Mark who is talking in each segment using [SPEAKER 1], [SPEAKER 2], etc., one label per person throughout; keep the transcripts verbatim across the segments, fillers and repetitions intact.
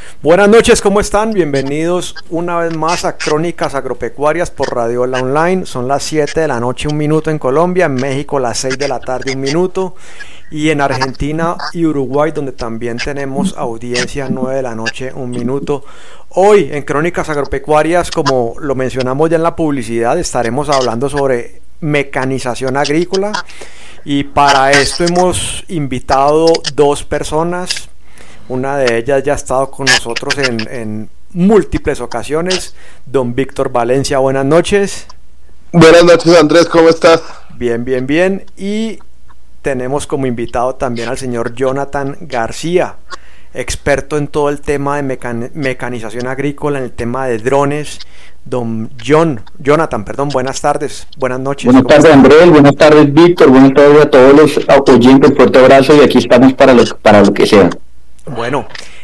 [SPEAKER 1] Buenas noches, ¿cómo están? Bienvenidos una vez más a Crónicas Agropecuarias por Radiola Online. Son las siete de la noche, un minuto en Colombia, en México las seis de la tarde, un minuto, y en Argentina y Uruguay, donde también tenemos audiencia, nueve de la noche, un minuto. Hoy en Crónicas Agropecuarias, como lo mencionamos ya en la publicidad, estaremos hablando sobre mecanización agrícola, y para esto hemos invitado dos personas. Una de ellas ya ha estado con nosotros en, en múltiples ocasiones, don Víctor Valencia. Buenas noches.
[SPEAKER 2] Buenas noches, Andrés, ¿cómo estás?
[SPEAKER 1] Bien, bien, bien. Y tenemos como invitado también al señor Jonathan García, experto en todo el tema de mecan- mecanización agrícola, en el tema de drones. Don John, Jonathan, perdón, buenas tardes, buenas noches.
[SPEAKER 3] Buenas tardes, Andrés, buenas tardes, Víctor, buenas tardes a todos los oyentes, fuerte abrazo, y aquí estamos para lo, para lo que sea.
[SPEAKER 1] Bueno,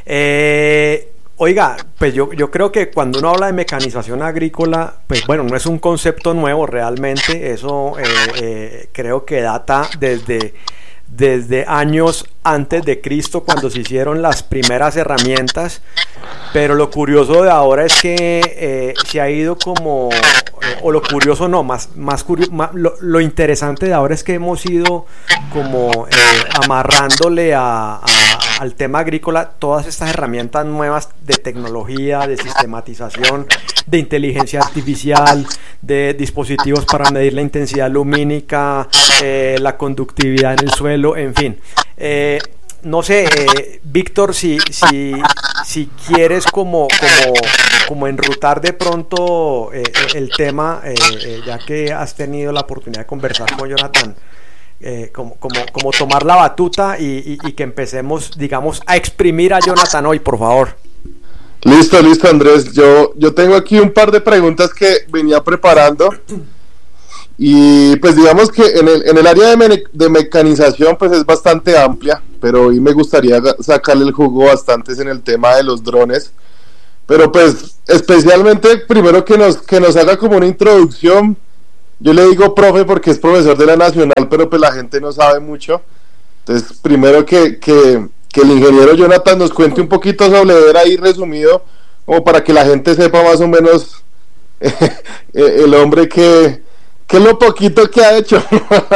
[SPEAKER 1] eh, oiga, pues yo, yo creo que cuando uno habla de mecanización agrícola, pues bueno, no es un concepto nuevo realmente, eso eh, eh, creo que data desde, desde años antes de Cristo, cuando se hicieron las primeras herramientas, pero lo curioso de ahora es que eh, se ha ido como, eh, o lo curioso no, más, más, curio, más lo, lo interesante de ahora es que hemos ido como eh, amarrándole a, a al tema agrícola todas estas herramientas nuevas de tecnología, de sistematización, de inteligencia artificial, de dispositivos para medir la intensidad lumínica, eh, la conductividad en el suelo, en fin. Eh, no sé, eh, Víctor, si, si, si quieres como, como, como enrutar de pronto eh, el tema, eh, eh, ya que has tenido la oportunidad de conversar con Jonathan, Eh, como, como, como tomar la batuta y, y, y que empecemos, digamos, a exprimir a Jonathan hoy, por favor.
[SPEAKER 2] Listo, listo, Andrés. Yo, yo tengo aquí un par de preguntas que venía preparando, y pues digamos que en el, en el área de, me, de mecanización pues es bastante amplia, pero hoy me gustaría sacarle el jugo bastante en el tema de los drones. Pero pues especialmente primero que nos, que nos haga como una introducción. Yo le digo profe porque es profesor de la Nacional, pero pues la gente no sabe mucho. Entonces, primero que, que, que el ingeniero Jonathan nos cuente un poquito sobre él ahí resumido, como para que la gente sepa más o menos eh, el hombre que, que es lo poquito que ha hecho.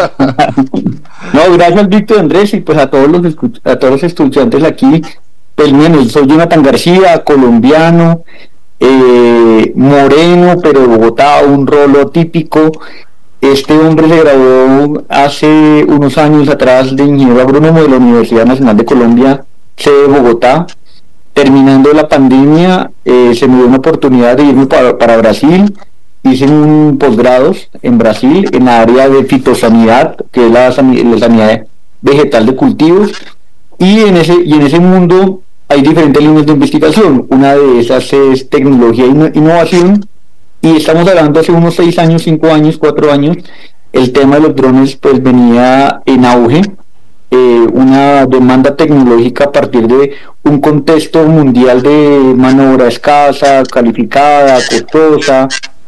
[SPEAKER 3] No, gracias, Víctor, Andrés, y pues a todos los a todos los estudiantes aquí. Pues bueno, soy Jonathan García, colombiano, Eh, moreno, pero de Bogotá, un rolo típico. Este hombre se graduó hace unos años atrás de ingeniero agrónomo de la Universidad Nacional de Colombia, sede de Bogotá. Terminando la pandemia, eh, se me dio una oportunidad de irme para, para Brasil. Hice un posgrado en Brasil en la área de fitosanidad, que es la, la sanidad vegetal de cultivos, y en ese, y en ese mundo hay diferentes líneas de investigación. Una de esas es tecnología e innovación, y estamos hablando hace unos seis años, cinco años, cuatro años, el tema de los drones pues venía en auge, eh, una demanda tecnológica a partir de un contexto mundial de mano de obra escasa, calificada, costosa,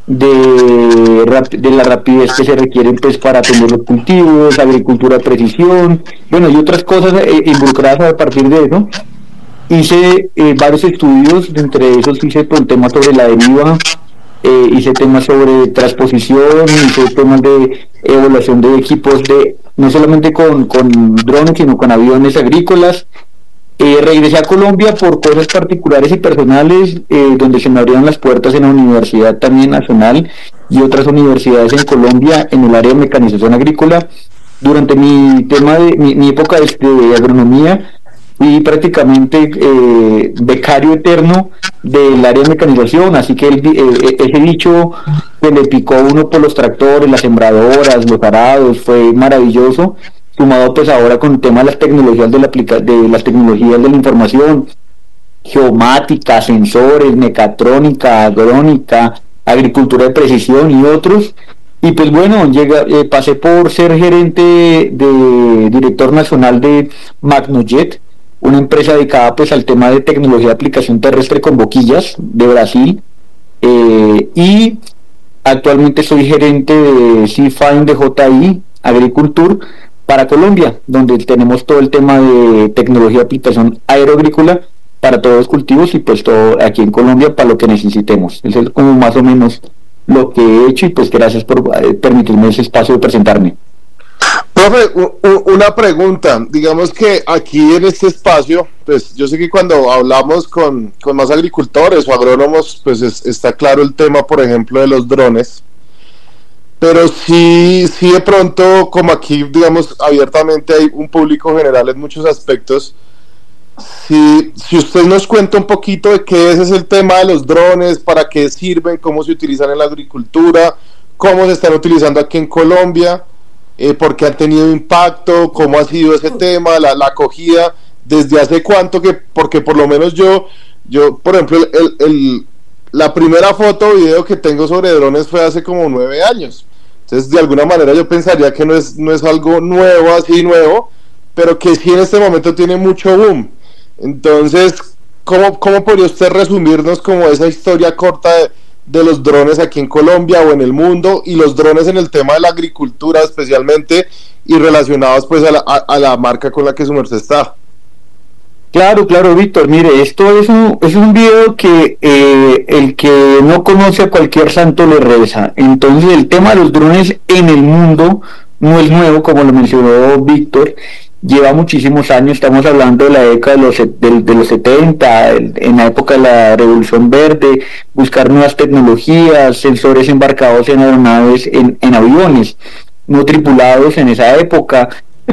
[SPEAKER 3] de, de la rapidez que se requieren pues para atender los cultivos, agricultura de precisión, bueno, y otras cosas eh, involucradas a partir de eso. Hice eh, varios estudios, entre esos hice por el tema sobre la deriva, eh, hice temas sobre transposición, hice temas de evaluación de equipos, de no solamente con, con drones, sino con aviones agrícolas. Eh, regresé a Colombia por cosas particulares y personales, eh, donde se me abrieron las puertas en la Universidad también Nacional y otras universidades en Colombia en el área de mecanización agrícola. Durante mi tema de mi, mi época de, de agronomía, fui prácticamente eh, becario eterno del área de mecanización, así que el, eh, ese bicho se le picó a uno por los tractores, las sembradoras, los arados, fue maravilloso, sumado pues ahora con el tema de las tecnologías de, la aplica- de las tecnologías de la información, geomática, sensores, mecatrónica, agrónica, agricultura de precisión y otros. Y pues bueno, llega, eh, pasé por ser gerente de director nacional de Magnojet, una empresa dedicada pues al tema de tecnología de aplicación terrestre con boquillas de Brasil, eh, y actualmente soy gerente de C-Fine de J I Agriculture para Colombia, donde tenemos todo el tema de tecnología de aplicación aeroagrícola para todos los cultivos y pues todo aquí en Colombia para lo que necesitemos. Eso es como más o menos lo que he hecho y pues gracias por eh, permitirme ese espacio de presentarme.
[SPEAKER 2] Profe, una pregunta, digamos que aquí en este espacio, pues yo sé que cuando hablamos con, con más agricultores o agrónomos, pues es, está claro el tema, por ejemplo, de los drones, pero sí, sí de pronto, como aquí, digamos, abiertamente hay un público general en muchos aspectos, si, si usted nos cuenta un poquito de qué es ese el tema de los drones, para qué sirven, cómo se utilizan en la agricultura, cómo se están utilizando aquí en Colombia, Eh, porque han tenido impacto, cómo ha sido ese tema, la, la acogida, desde hace cuánto, que porque por lo menos yo, yo por ejemplo, el, el, la primera foto o video que tengo sobre drones fue hace como nueve años, entonces de alguna manera yo pensaría que no es, no es algo nuevo, así nuevo, pero que sí en este momento tiene mucho boom. Entonces, ¿cómo, cómo podría usted resumirnos como esa historia corta de de los drones aquí en Colombia o en el mundo, y los drones en el tema de la agricultura especialmente, y relacionados pues a la, a, a la marca con la que su merced está?
[SPEAKER 3] Claro, claro, Víctor, mire, esto es un, es un video que eh, el que no conoce a cualquier santo le reza. Entonces el tema de los drones en el mundo no es nuevo, como lo mencionó Víctor, lleva muchísimos años. Estamos hablando de la década de los, de, de los setenta, en la época de la Revolución Verde, buscar nuevas tecnologías, sensores embarcados en aeronaves, en, en aviones no tripulados en esa época.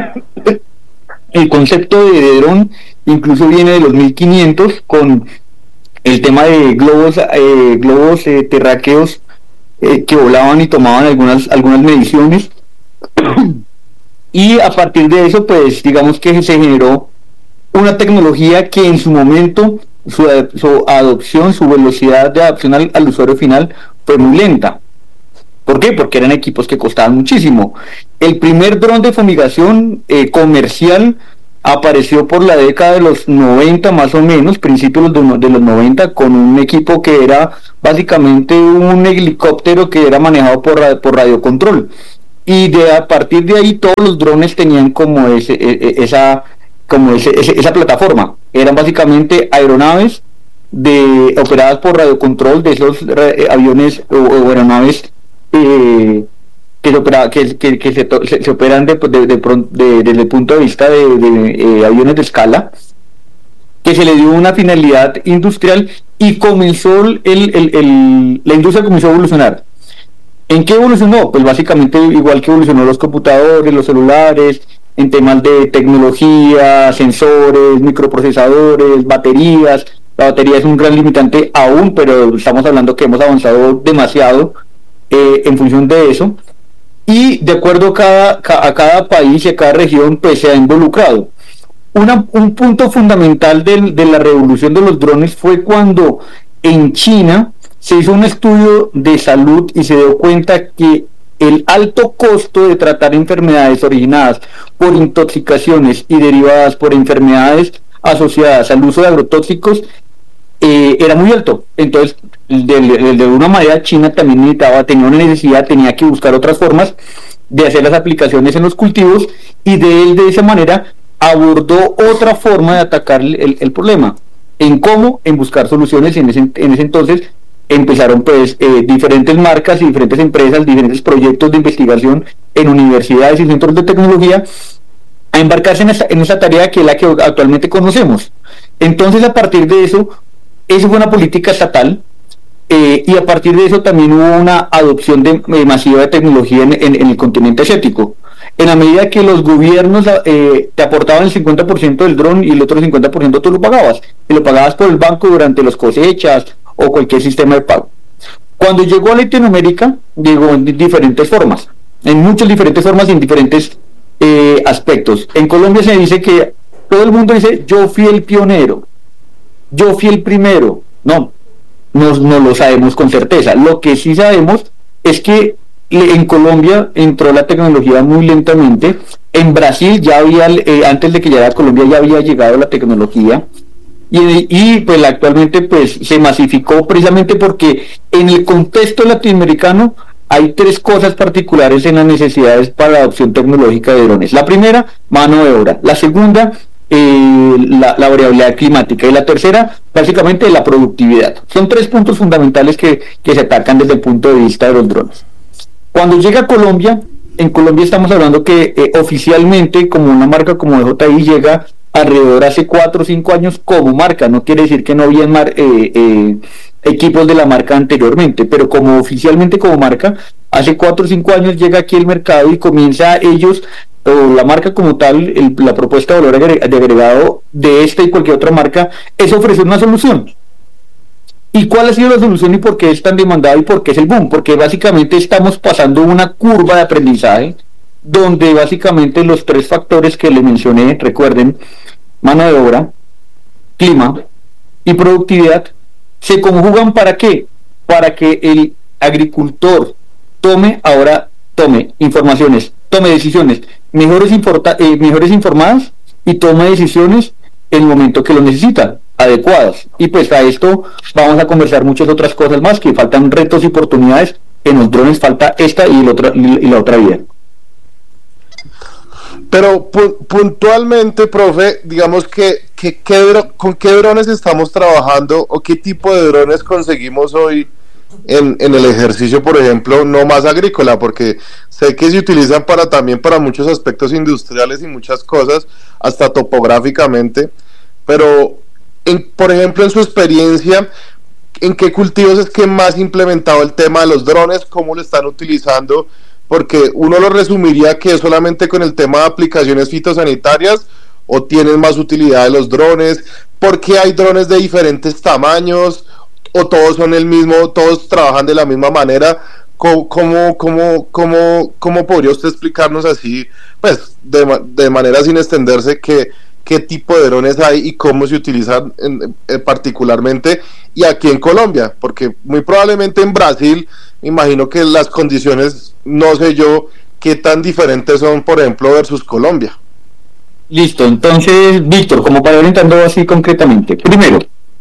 [SPEAKER 3] El concepto de, de dron incluso viene de los mil quinientos, con el tema de globos, eh, globos eh, terráqueos eh, que volaban y tomaban algunas, algunas mediciones. Y a partir de eso, pues digamos que se generó una tecnología que en su momento, su, su adopción, su velocidad de adopción al, al usuario final fue muy lenta. ¿Por qué? Porque eran equipos que costaban muchísimo. El primer dron de fumigación eh, comercial apareció por la década de los noventa más o menos, principios de los, de los noventa, con un equipo que era básicamente un helicóptero que era manejado por, por radiocontrol. Y de a partir de ahí todos los drones tenían como ese, esa como ese, ese, esa plataforma. Eran básicamente aeronaves de operadas por radiocontrol de esos eh, aviones o, o aeronaves eh, que, se, opera, que, que, que se, se, se operan de, de, de, de, desde el punto de vista de, de eh, aviones de escala, que se le dio una finalidad industrial y comenzó el, el, el, el la industria comenzó a evolucionar. ¿En qué evolucionó? Pues básicamente igual que evolucionó los computadores, los celulares, en temas de tecnología, sensores, microprocesadores, baterías. La batería es un gran limitante aún, pero estamos hablando que hemos avanzado demasiado eh, en función de eso. Y de acuerdo a cada, a cada país y a cada región, pues se ha involucrado. Una, un punto fundamental de, de la revolución de los drones fue cuando en China se hizo un estudio de salud y se dio cuenta que el alto costo de tratar enfermedades originadas por intoxicaciones y derivadas por enfermedades asociadas al uso de agrotóxicos eh, era muy alto. Entonces, de, de, de una manera, China también necesitaba, tenía una necesidad, tenía que buscar otras formas de hacer las aplicaciones en los cultivos, y de él de esa manera abordó otra forma de atacar el, el problema. ¿En cómo? En buscar soluciones. En ese, en ese entonces empezaron pues eh, diferentes marcas y diferentes empresas, diferentes proyectos de investigación en universidades y centros de tecnología a embarcarse en esa, en esa tarea que es la que actualmente conocemos. Entonces, a partir de eso, eso fue una política estatal, eh, y a partir de eso también hubo una adopción de, eh, masiva de tecnología en, en, en el continente asiático. En la medida que los gobiernos eh, te aportaban el cincuenta por ciento del dron y el otro cincuenta por ciento tú lo pagabas, y lo pagabas por el banco durante las cosechas o cualquier sistema de pago. Cuando llegó a Latinoamérica, llegó en diferentes formas, en muchas diferentes formas y en diferentes eh, aspectos. En Colombia se dice que todo el mundo dice, yo fui el pionero, yo fui el primero. No, no, no lo sabemos con certeza. Lo que sí sabemos es que en Colombia entró la tecnología muy lentamente. En Brasil ya había, eh, antes de que llegara a Colombia ya había llegado la tecnología. Y, y pues actualmente pues se masificó precisamente porque en el contexto latinoamericano hay tres cosas particulares en las necesidades para la adopción tecnológica de drones. La primera, mano de obra. La segunda, eh, la, la variabilidad climática. Y la tercera, básicamente, la productividad. Son tres puntos fundamentales que, que se atacan desde el punto de vista de los drones. Cuando llega a Colombia, en Colombia estamos hablando que eh, oficialmente, como una marca como D J I llega alrededor hace cuatro o cinco años como marca, no quiere decir que no habían mar, eh, eh, equipos de la marca anteriormente, pero como oficialmente como marca, hace cuatro o cinco años llega aquí el mercado y comienza ellos, o la marca como tal, el, la propuesta de valor de agregado de esta y cualquier otra marca, es ofrecer una solución. ¿Y cuál ha sido la solución y por qué es tan demandada y por qué es el boom? Porque básicamente estamos pasando una curva de aprendizaje donde básicamente los tres factores que le mencioné, recuerden, mano de obra, clima y productividad, se conjugan ¿para qué? Para que el agricultor tome ahora, tome informaciones, tome decisiones mejores, importa, eh, mejores informadas y tome decisiones en el momento que lo necesita, adecuadas. Y pues a esto vamos a conversar muchas otras cosas más, que faltan retos y oportunidades. En los drones falta esta y la otra, y la otra vía.
[SPEAKER 2] Pero pu puntualmente, profe, digamos que, que, que ¿con qué drones estamos trabajando o qué tipo de drones conseguimos hoy en, en el ejercicio, por ejemplo, no más agrícola? Porque sé que se utilizan para también para muchos aspectos industriales y muchas cosas, hasta topográficamente, pero en, por ejemplo, en su experiencia, ¿en qué cultivos es que más implementado el tema de los drones? ¿Cómo lo están utilizando? Porque uno lo resumiría que es solamente con el tema de aplicaciones fitosanitarias, o tienen más utilidad de los drones. ¿Por qué hay drones de diferentes tamaños? ¿O todos son el mismo, todos trabajan de la misma manera? ¿Cómo, cómo, cómo, cómo, cómo podría usted explicarnos así, pues, de, de manera sin extenderse, que qué tipo de drones hay y cómo se utilizan en, en particularmente, y aquí en Colombia? Porque muy probablemente en Brasil, me imagino que las condiciones, no sé yo qué tan diferentes son, por ejemplo, versus Colombia.
[SPEAKER 3] Listo, entonces, Víctor, como para ir entrando así concretamente, primero,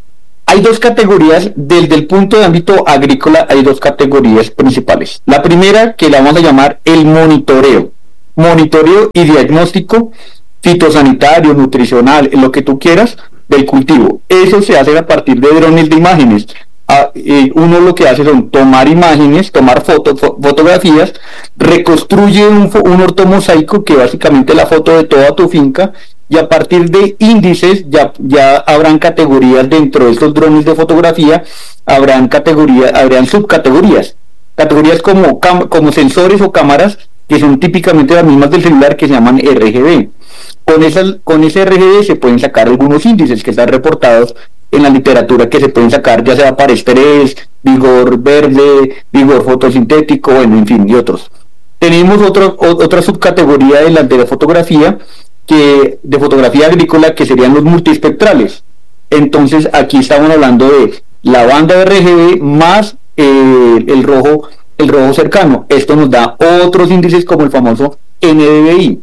[SPEAKER 3] hay dos categorías, desde el punto de ámbito agrícola hay dos categorías principales. La primera, que la vamos a llamar el monitoreo, monitoreo y diagnóstico fitosanitario, nutricional, lo que tú quieras, del cultivo. Eso se hace a partir de drones de imágenes. Ah, eh, uno lo que hace son tomar imágenes, tomar fotos, fo fotografías, reconstruye un, un ortomosaico, que básicamente es la foto de toda tu finca, y a partir de índices ya, ya habrán categorías dentro de estos drones de fotografía, habrán categorías, habrán subcategorías, categorías como, como sensores o cámaras, que son típicamente las mismas del celular, que se llaman R G B. Con, esas, con ese R G B se pueden sacar algunos índices que están reportados en la literatura, que se pueden sacar ya sea para estrés, vigor verde, vigor fotosintético, bueno, en fin, y otros. Tenemos otro, otra subcategoría de la, de la fotografía, que de fotografía agrícola, que serían los multiespectrales. Entonces aquí estamos hablando de la banda de R G B más eh, el rojo el rojo cercano. Esto nos da otros índices como el famoso N D V I.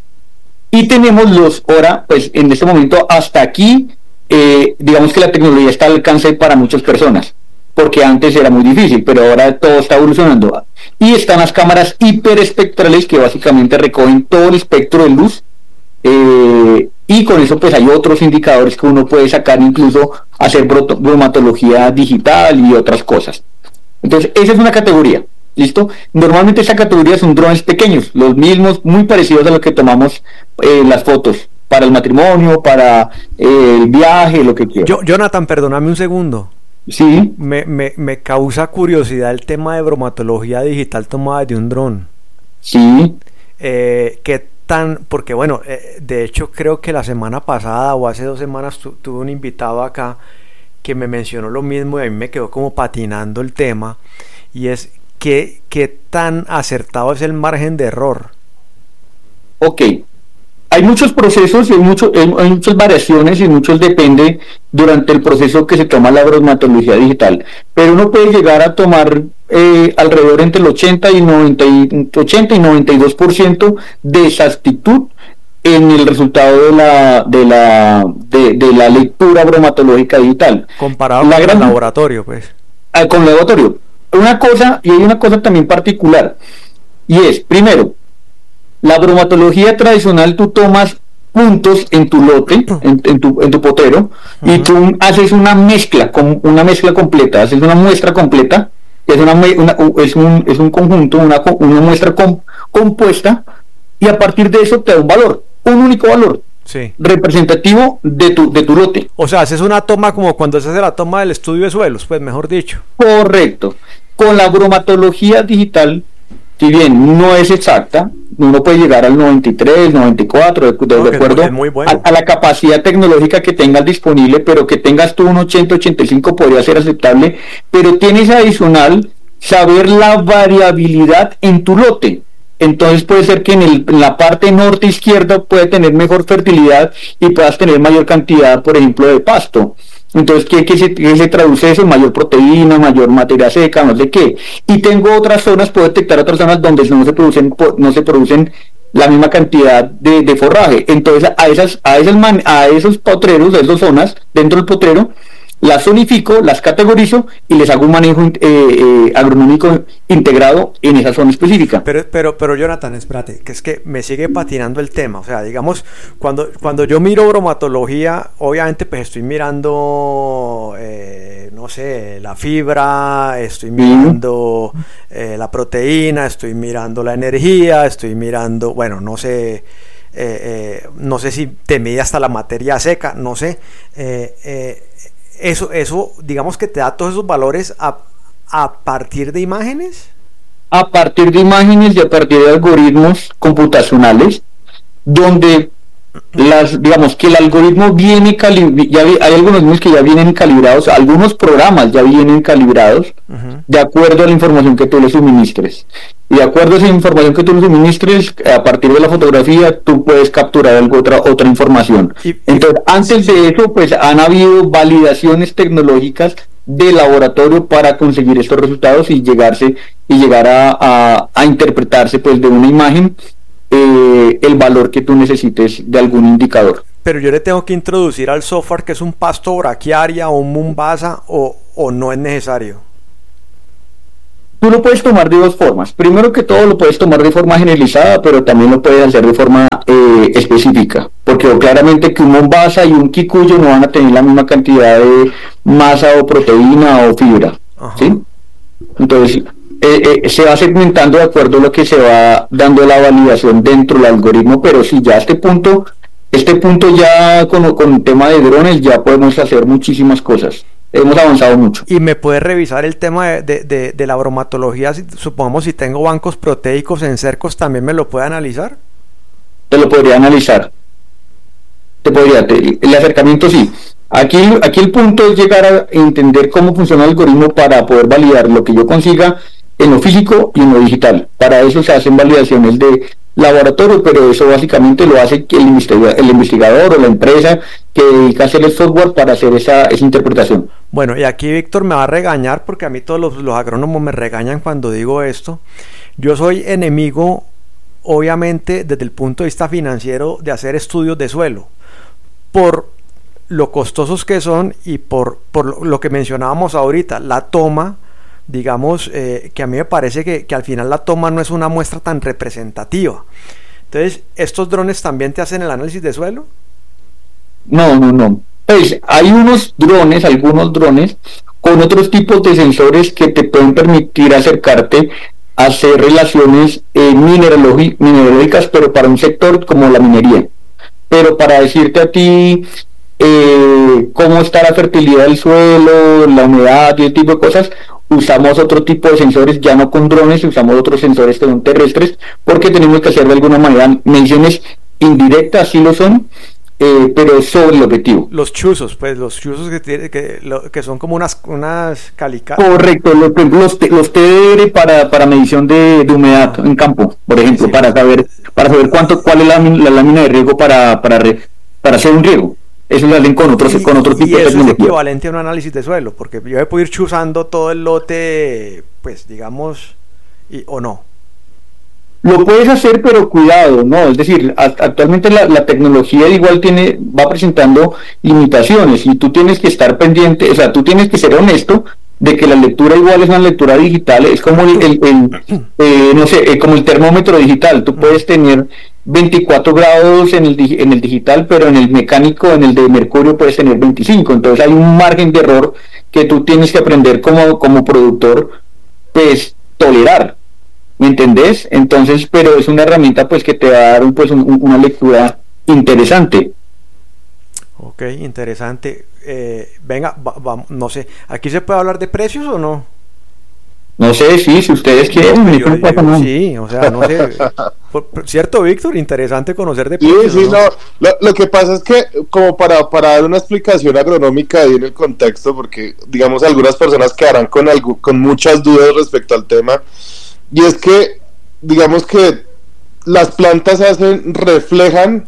[SPEAKER 3] Y tenemos los, ahora, pues en este momento hasta aquí, eh, digamos que la tecnología está al alcance para muchas personas, porque antes era muy difícil, pero ahora todo está evolucionando. Y están las cámaras hiperespectrales, que básicamente recogen todo el espectro de luz, eh, y con eso pues hay otros indicadores que uno puede sacar, incluso hacer bromatología digital y otras cosas. Entonces esa es una categoría, ¿listo? Normalmente esa categoría son drones pequeños, los mismos, muy parecidos a los que tomamos eh, las fotos para el matrimonio, para eh, el viaje, lo que quieras.
[SPEAKER 1] Yo, Jonathan, perdóname un segundo.
[SPEAKER 3] Sí.
[SPEAKER 1] Me, me, me causa curiosidad el tema de bromatología digital tomada de un dron.
[SPEAKER 3] Sí.
[SPEAKER 1] Eh, ¿Qué tan? Porque bueno, eh, de hecho creo que la semana pasada o hace dos semanas tu, tuve un invitado acá que me mencionó lo mismo, y a mí me quedó como patinando el tema, y es que qué tan acertado es el margen de error.
[SPEAKER 3] Ok, hay muchos procesos y hay, mucho, hay muchas variaciones y muchos depende durante el proceso que se toma la bromatología digital, pero uno puede llegar a tomar eh, alrededor entre el ochenta y noventa y dos por ciento de exactitud en el resultado de la de la de, de la lectura bromatológica digital,
[SPEAKER 1] comparado
[SPEAKER 3] la
[SPEAKER 1] con
[SPEAKER 3] gran,
[SPEAKER 1] el laboratorio, pues
[SPEAKER 3] ah, con el laboratorio. Una cosa, y hay una cosa también particular, y es, primero, la bromatología tradicional, tú tomas puntos en tu lote, en, en, tu, en tu potero, uh-huh. y tú haces una mezcla, con una mezcla completa, haces una muestra completa, es, una, una, es, un, es un conjunto, una, una muestra com, compuesta, y a partir de eso te da un valor, un único valor. Sí. Representativo de tu, de tu lote.
[SPEAKER 1] O sea, haces una toma como cuando se hace la toma del estudio de suelos, pues mejor dicho.
[SPEAKER 3] Correcto. Con la bromatología digital, si bien no es exacta, uno puede llegar al noventa y tres, noventa y cuatro, de, de, no, de acuerdo muy bueno. a, a la capacidad tecnológica que tengas disponible, pero que tengas tú un ochenta, ochenta y cinco podría ser aceptable, pero tienes adicional saber la variabilidad en tu lote. Entonces puede ser que en, el, en la parte norte izquierda puede tener mejor fertilidad y puedas tener mayor cantidad, por ejemplo, de pasto. Entonces, ¿qué, qué, se, qué se traduce eso? Mayor proteína, mayor materia seca, no sé qué. Y tengo otras zonas, puedo detectar otras zonas donde no se producen, no se producen la misma cantidad de, de forraje. Entonces, a esas, a esas man, a esos potreros, a esas zonas dentro del potrero, las zonifico, las categorizo y les hago un manejo eh, eh, agronómico integrado en esa zona específica.
[SPEAKER 1] Pero, pero, pero Jonathan, espérate, que es que me sigue patinando el tema. O sea, digamos, cuando, cuando yo miro bromatología, obviamente pues estoy mirando, eh, no sé, la fibra, estoy mirando mm. eh, la proteína, estoy mirando la energía, estoy mirando, bueno, no sé... Eh, eh, no sé si te mide hasta la materia seca, no sé. Eh, eh, Eso, eso, digamos que te da todos esos valores a, a partir de imágenes.
[SPEAKER 3] A partir de imágenes y a partir de algoritmos computacionales, donde las, digamos que el algoritmo viene calibrado, ya hay algoritmos que ya vienen calibrados, algunos programas ya vienen calibrados uh-huh. de acuerdo a la información que tú le suministres. Y de acuerdo a esa información que tú le suministres, a partir de la fotografía, tú puedes capturar algo, otra, otra información. Y, Entonces, antes de eso, pues han habido validaciones tecnológicas de laboratorio para conseguir estos resultados y llegarse y llegar a, a, a interpretarse pues de una imagen eh, el valor que tú necesites de algún indicador.
[SPEAKER 1] Pero yo le tengo que introducir al software que es un pasto braquiaria o un Mombasa o, o no es necesario.
[SPEAKER 3] Tú lo puedes tomar de dos formas. Primero que todo lo puedes tomar de forma generalizada, pero también lo puedes hacer de forma eh, específica, porque claramente que un Mombasa y un Kikuyo no van a tener la misma cantidad de masa o proteína o fibra. Ajá. ¿Sí? Entonces eh, eh, se va segmentando de acuerdo a lo que se va dando la validación dentro del algoritmo, pero sí, ya a este punto, este punto ya con, con el tema de drones ya podemos hacer muchísimas cosas. Hemos avanzado mucho.
[SPEAKER 1] ¿Y me puedes revisar el tema de, de, de, de la bromatología? Si, supongamos si tengo bancos proteicos en cercos, ¿también me lo puede analizar?
[SPEAKER 3] Te lo podría analizar. Te podría, te, el acercamiento sí. Aquí, aquí el punto es llegar a entender cómo funciona el algoritmo para poder validar lo que yo consiga en lo físico y en lo digital. Para eso se hacen validaciones de laboratorio, pero eso básicamente lo hace que el investigador, el investigador o la empresa que dedica a hacer el software para hacer esa, esa interpretación.
[SPEAKER 1] Bueno, y aquí Víctor me va a regañar porque a mí todos los, los agrónomos me regañan cuando digo esto. Yo soy enemigo, obviamente, desde el punto de vista financiero, de hacer estudios de suelo, por lo costosos que son y por, por lo que mencionábamos ahorita, la toma. Digamos eh, que a mí me parece que, que al final la toma no es una muestra tan representativa. Entonces, ¿estos drones también te hacen el análisis de suelo?
[SPEAKER 3] No, no, no. Pues hay unos drones, algunos drones con otros tipos de sensores que te pueden permitir acercarte a hacer relaciones eh, mineralógicas, pero para un sector como la minería. Pero para decirte a ti eh, cómo está la fertilidad del suelo, la humedad y ese tipo de cosas, usamos otro tipo de sensores, ya no con drones, usamos otros sensores que son terrestres, porque tenemos que hacer de alguna manera mediciones indirectas, sí lo son, eh, pero sobre el objetivo.
[SPEAKER 1] Los chuzos, pues los chuzos que, tiene, que, lo, que son como unas, unas calicadas.
[SPEAKER 3] Correcto, los, los, los T D R para, para medición de, de humedad ah. en campo, por ejemplo, sí, para saber para saber cuánto cuál es la, la lámina de riego para, para, re, para hacer un riego. Eso lo hacen con otros y, con otro tipo
[SPEAKER 1] y
[SPEAKER 3] de
[SPEAKER 1] eso es equivalente a un análisis de suelo, porque yo me puedo ir chuzando todo el lote, pues digamos, y, o no.
[SPEAKER 3] Lo puedes hacer, pero cuidado, no, es decir, a, actualmente la, la tecnología igual tiene, va presentando limitaciones y tú tienes que estar pendiente, o sea, tú tienes que ser honesto de que la lectura igual es una lectura digital, es como el, el, el eh, no sé, eh, como el termómetro digital. Tú puedes tener veinticuatro grados en el, en el digital, pero en el mecánico, en el de mercurio, puedes tener veinticinco. Entonces hay un margen de error que tú tienes que aprender como, como productor, pues, tolerar. ¿Me entendés? Entonces, pero es una herramienta pues que te va a dar pues un, una lectura interesante.
[SPEAKER 1] Ok, interesante. Eh, venga, va, va, no sé, ¿aquí se puede hablar de precios o no?
[SPEAKER 3] No sé, sí, si ustedes quieren.
[SPEAKER 1] No, yo, yo, yo, sí, o sea, no sé. Por, por, ¿cierto, Víctor? Interesante conocer de
[SPEAKER 2] precios. Sí, sí,
[SPEAKER 1] ¿no?
[SPEAKER 2] no. Lo, lo que pasa es que, como para, para dar una explicación agronómica ahí en el contexto, porque, digamos, algunas personas quedarán con, algo, con muchas dudas respecto al tema, y es que, digamos que las plantas hacen, reflejan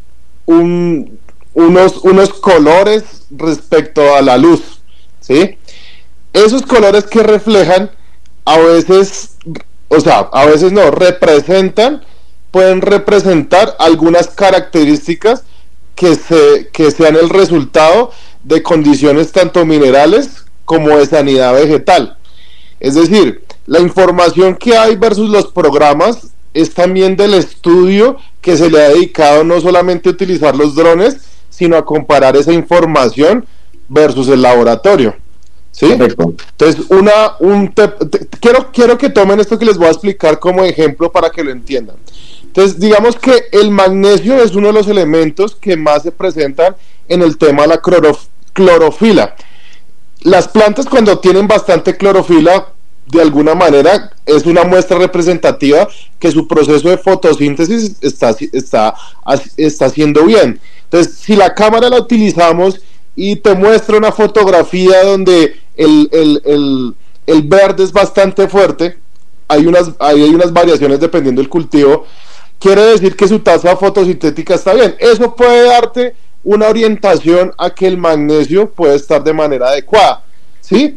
[SPEAKER 2] un, unos, unos colores respecto a la luz, ¿sí? Esos colores que reflejan a veces, o sea, a veces no, representan, pueden representar algunas características que, se, que sean el resultado de condiciones tanto minerales como de sanidad vegetal. Es decir, la información que hay versus los programas es también del estudio que se le ha dedicado no solamente a utilizar los drones, sino a comparar esa información versus el laboratorio. ¿Sí? Perfecto. Entonces, una, un te, te, quiero, quiero que tomen esto que les voy a explicar como ejemplo para que lo entiendan. Entonces, digamos que el magnesio es uno de los elementos que más se presentan en el tema de la clorof, clorofila. Las plantas, cuando tienen bastante clorofila, de alguna manera es una muestra representativa que su proceso de fotosíntesis está, está, está haciendo bien. Entonces, si la cámara la utilizamos y te muestra una fotografía donde el, el, el, el verde es bastante fuerte, hay unas, hay unas variaciones dependiendo del cultivo, quiere decir que su tasa fotosintética está bien. Eso puede darte una orientación a que el magnesio puede estar de manera adecuada, ¿sí?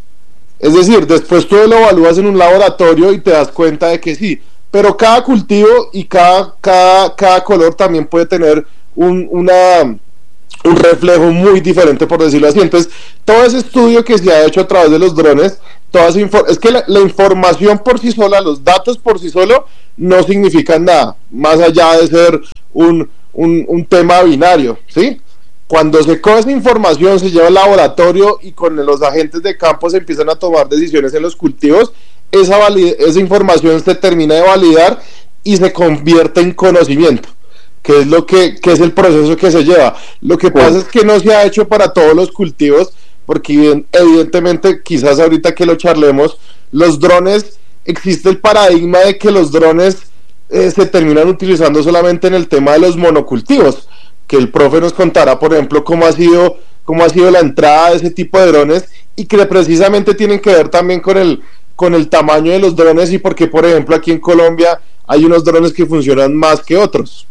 [SPEAKER 2] Es decir, después tú lo evalúas en un laboratorio y te das cuenta de que sí, pero cada cultivo y cada, cada, cada color también puede tener un, una, un reflejo muy diferente, por decirlo así. Entonces, todo ese estudio que se ha hecho a través de los drones, toda esa infor- es que la, la información por sí sola, los datos por sí solo, no significan nada, más allá de ser un, un, un tema binario, ¿sí? Cuando se coge esa información, se lleva al laboratorio y con los agentes de campo se empiezan a tomar decisiones en los cultivos, esa, valid- esa información se termina de validar y se convierte en conocimiento, que es lo que, que es el proceso que se lleva. Lo que pasa es que no se ha hecho para todos los cultivos, porque evidentemente, quizás ahorita que lo charlemos, los drones, existe el paradigma de que los drones eh, se terminan utilizando solamente en el tema de los monocultivos, que el profe nos contará, por ejemplo, cómo ha sido cómo ha sido la entrada de ese tipo de drones, y que precisamente tienen que ver también con el con el tamaño de los drones, y porque, por ejemplo, aquí en Colombia hay unos drones que funcionan más que otros.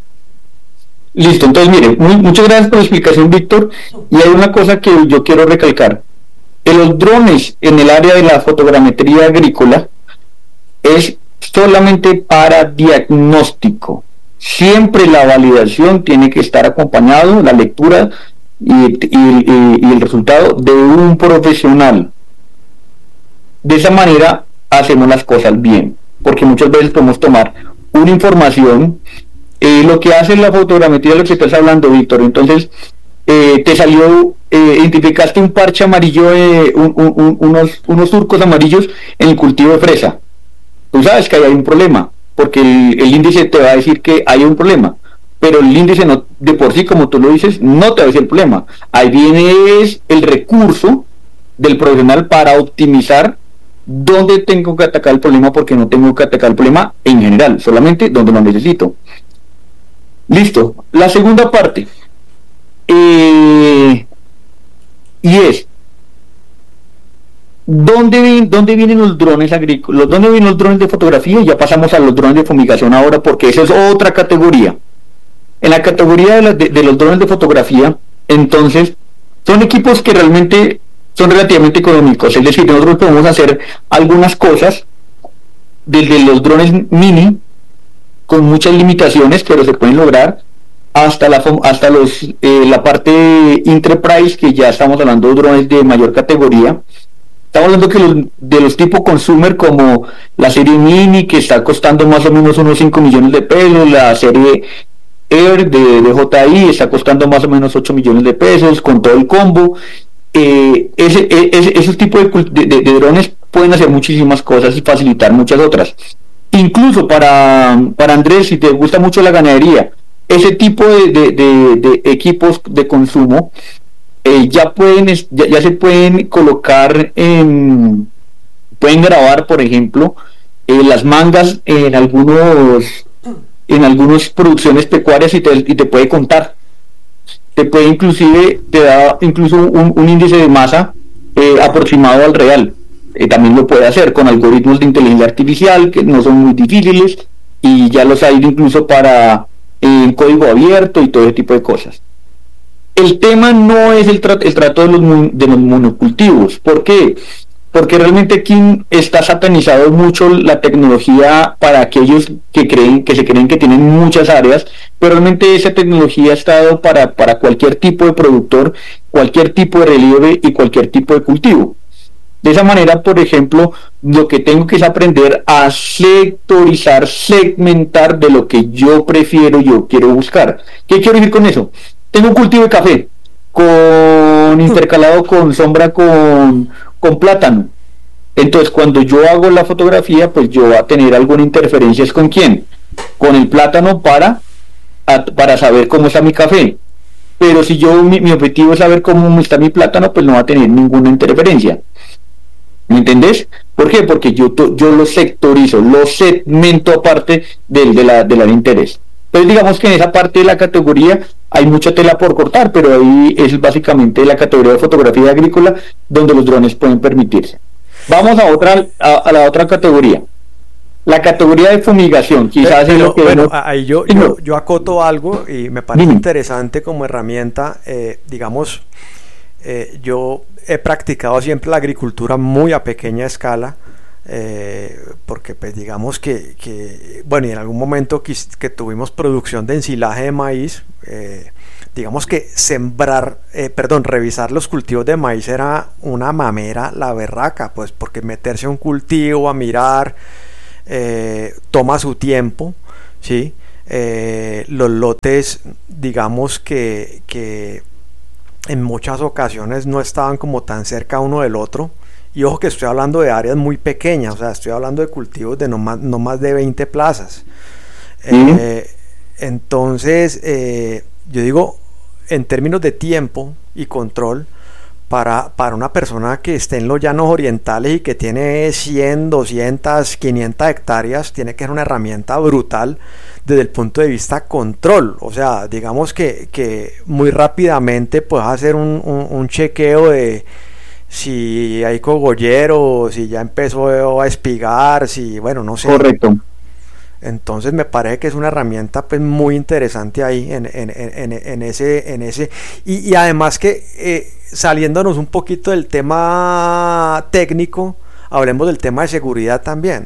[SPEAKER 3] Listo, entonces mire, muy, muchas gracias por la explicación, Víctor, y hay una cosa que yo quiero recalcar: que los drones en el área de la fotogrametría agrícola es solamente para diagnóstico. Siempre la validación tiene que estar acompañado, la lectura y, y, y, y el resultado de un profesional. De esa manera hacemos las cosas bien, porque muchas veces podemos tomar una información, eh, lo que hace la fotogrametría, lo que estás hablando, Víctor. Entonces eh, te salió, eh, identificaste un parche amarillo, eh, un, un, un, unos, unos surcos amarillos en el cultivo de fresa. Tú sabes que ahí hay un problema, porque el, el índice te va a decir que hay un problema, pero el índice no, de por sí, como tú lo dices, no te va a decir el problema. Ahí viene el recurso del profesional para optimizar dónde tengo que atacar el problema, porque no tengo que atacar el problema en general, solamente donde lo necesito. Listo. La segunda parte, eh, y es ¿Dónde, ¿Dónde vienen los drones agrícolas? ¿Dónde vienen los drones de fotografía? Ya pasamos a los drones de fumigación ahora, porque esa es otra categoría. En la categoría de, la, de, de los drones de fotografía, entonces, son equipos que realmente son relativamente económicos. Es decir, nosotros podemos hacer algunas cosas desde los drones mini, con muchas limitaciones, pero se pueden lograr, hasta la hasta los eh, la parte enterprise, que ya estamos hablando de drones de mayor categoría. Estamos hablando que los, de los tipo consumer como la serie Mini, que está costando más o menos unos cinco millones de pesos, la serie Air de, de J I está costando más o menos ocho millones de pesos con todo el combo. Eh, ese, ese, esos tipos de, de, de, de drones pueden hacer muchísimas cosas y facilitar muchas otras. Incluso para, para Andrés, si te gusta mucho la ganadería, ese tipo de, de, de, de equipos de consumo eh, ya pueden ya, ya se pueden colocar en, pueden grabar, por ejemplo, eh, las mangas en algunos en algunas producciones pecuarias y te, y te puede contar, te puede inclusive te da incluso un, un índice de masa eh, aproximado al real. Eh, también lo puede hacer con algoritmos de inteligencia artificial que no son muy difíciles y ya los hay incluso para en código abierto y todo ese tipo de cosas. El tema no es el, tra- el trato de los, de los monocultivos. ¿Por qué? Porque realmente aquí está satanizado mucho la tecnología para aquellos que creen que se creen que tienen muchas áreas, pero realmente esa tecnología está dado para, para cualquier tipo de productor, cualquier tipo de relieve y cualquier tipo de cultivo. De esa manera, por ejemplo, lo que tengo que es aprender a sectorizar, segmentar de lo que yo prefiero, yo quiero buscar. ¿Qué quiero decir con eso? Tengo un cultivo de café con intercalado con sombra con, con plátano. Entonces, cuando yo hago la fotografía, pues yo voy a tener alguna interferencia. ¿Es con quién? Con el plátano para, a, para saber cómo está mi café. Pero si yo mi, mi objetivo es saber cómo está mi plátano, pues no va a tener ninguna interferencia. ¿Me entendés? ¿Por qué? Porque yo, yo lo sectorizo, lo segmento aparte del de la, de la de interés. Entonces digamos que en esa parte de la categoría hay mucha tela por cortar, pero ahí es básicamente la categoría de fotografía agrícola donde los drones pueden permitirse. Vamos a otra a, a la otra categoría. La categoría de fumigación, quizás
[SPEAKER 1] pero,
[SPEAKER 3] es lo que...
[SPEAKER 1] Bueno,
[SPEAKER 3] no,
[SPEAKER 1] ahí yo, yo, yo acoto algo y me parece Dime. interesante como herramienta, eh, digamos... Eh, yo he practicado siempre la agricultura muy a pequeña escala, eh, porque pues digamos que, que, bueno, y en algún momento que, que tuvimos producción de ensilaje de maíz, eh, digamos que sembrar, eh, perdón, revisar los cultivos de maíz era una mamera la berraca, pues porque meterse a un cultivo a mirar eh, toma su tiempo, ¿sí? Eh, los lotes, digamos que, que en muchas ocasiones no estaban como tan cerca uno del otro, y ojo que estoy hablando de áreas muy pequeñas, o sea, estoy hablando de cultivos de no más, no más de veinte plazas. ¿Mm? eh, entonces eh, yo digo, en términos de tiempo y control, para, para una persona que esté en los llanos orientales y que tiene cien, doscientas, quinientas hectáreas, tiene que ser una herramienta brutal desde el punto de vista control. O sea, digamos que, que muy rápidamente puedes hacer un, un, un chequeo de si hay cogollero, si ya empezó a espigar, si, bueno, no sé.
[SPEAKER 3] Correcto.
[SPEAKER 1] Entonces me parece que es una herramienta pues muy interesante ahí en, en, en, en ese, en ese y, y además que eh, saliéndonos un poquito del tema técnico, hablemos del tema de seguridad también.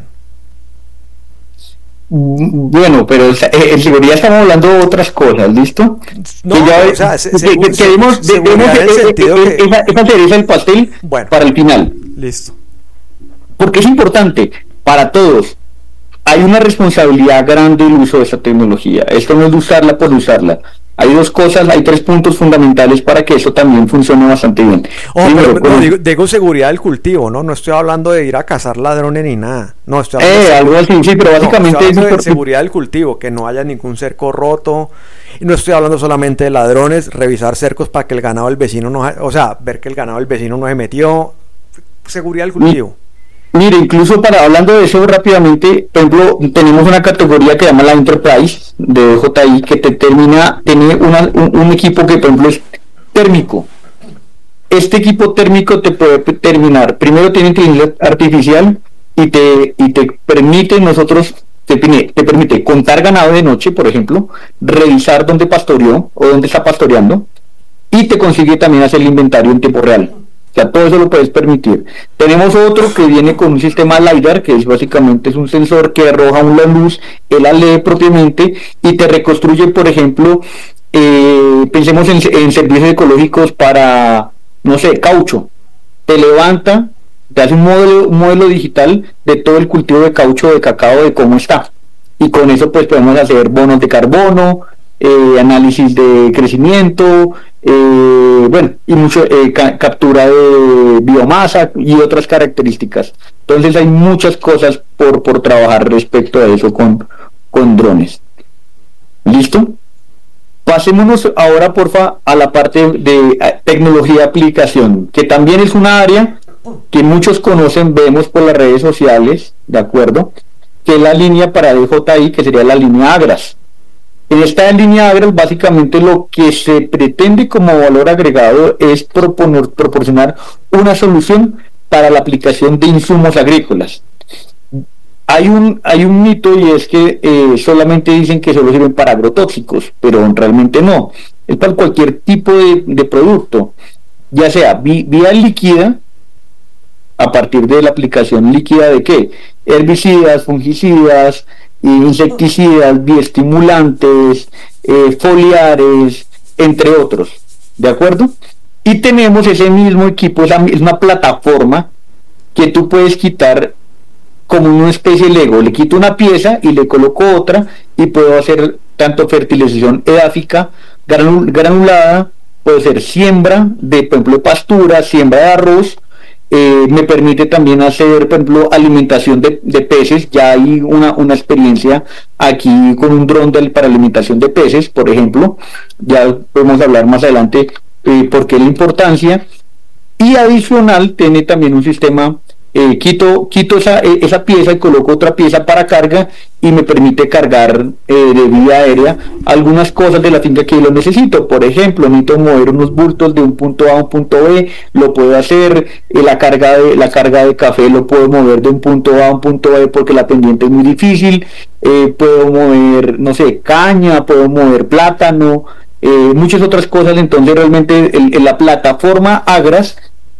[SPEAKER 3] Bueno, pero en seguridad estamos hablando de otras cosas, ¿listo?
[SPEAKER 1] No, que ya, o sea, se, se, que, que debemos, debemos
[SPEAKER 3] en el sentido que... esa, esa cereza del pastel, bueno, para el final.
[SPEAKER 1] Listo.
[SPEAKER 3] Porque es importante para todos. Hay una responsabilidad grande en el uso de esta tecnología. Esto no es de usarla por usarla. Hay dos cosas, hay tres puntos fundamentales para que eso también funcione bastante bien.
[SPEAKER 1] Oh, Primero, pero, no, digo, digo seguridad del cultivo, ¿no? No estoy hablando de ir a cazar ladrones ni nada. No, estoy hablando
[SPEAKER 3] eh, de algo así, sí, pero básicamente
[SPEAKER 1] no, estoy
[SPEAKER 3] es
[SPEAKER 1] de seguridad del cultivo, que no haya ningún cerco roto. Y no estoy hablando solamente de ladrones, revisar cercos para que el ganado del vecino no, o sea, ver que el ganado del vecino no se metió. Seguridad del cultivo.
[SPEAKER 3] Mire, incluso para hablando de eso rápidamente, por ejemplo, tenemos una categoría que se llama la Enterprise de J I, que te termina, tiene una, un, un equipo que por ejemplo es térmico. Este equipo térmico te puede terminar, primero tiene inteligencia artificial y te, y te permite nosotros, te, te permite contar ganado de noche, por ejemplo, revisar dónde pastoreó o dónde está pastoreando, y te consigue también hacer el inventario en tiempo real. O sea, todo eso lo puedes permitir. Tenemos otro que viene con un sistema LiDAR, que es básicamente es un sensor que arroja una luz, él la lee propiamente y te reconstruye, por ejemplo, eh, pensemos en, en servicios ecológicos para, no sé, caucho. Te levanta te hace un modelo, un modelo digital de todo el cultivo de caucho de cacao, de cómo está, y con eso pues podemos hacer bonos de carbono, eh, análisis de crecimiento, eh, bueno, y mucho eh, ca- captura de biomasa y otras características. Entonces hay muchas cosas por, por trabajar respecto a eso con, con drones. ¿Listo? Pasémonos ahora, porfa, a la parte de eh, tecnología de aplicación, que también es una área que muchos conocen, vemos por las redes sociales, ¿de acuerdo? Que es la línea para D J I, que sería la línea Agras. En esta línea Agras, básicamente lo que se pretende como valor agregado es proponer, proporcionar una solución para la aplicación de insumos agrícolas. Hay un, hay un mito, y es que eh, solamente dicen que solo sirven para agrotóxicos, pero realmente no. Es para cualquier tipo de, de producto, ya sea vi, vía líquida, a partir de la aplicación líquida de qué, herbicidas, fungicidas, insecticidas, bioestimulantes, eh, foliares, entre otros, ¿de acuerdo? Y tenemos ese mismo equipo, esa misma plataforma que tú puedes quitar como una especie de Lego. Le quito una pieza y le coloco otra y puedo hacer tanto fertilización edáfica, granul- granulada, puedo hacer siembra de, por ejemplo, de pastura, siembra de arroz. Eh, me permite también hacer, por ejemplo, alimentación de, de peces. Ya hay una, una experiencia aquí con un dron del, para alimentación de peces, por ejemplo. Ya podemos hablar más adelante eh, por qué la importancia. Y adicional tiene también un sistema, eh, quito, quito esa, eh, esa pieza y coloco otra pieza para carga, y me permite cargar eh, de vía aérea algunas cosas de la finca que lo necesito. Por ejemplo, necesito mover unos bultos de un punto A a un punto B, lo puedo hacer. Eh, la carga de la carga de café lo puedo mover de un punto A a un punto B porque la pendiente es muy difícil. Eh, puedo mover, no sé, caña, puedo mover plátano, eh, muchas otras cosas. Entonces realmente el, el, la plataforma Agras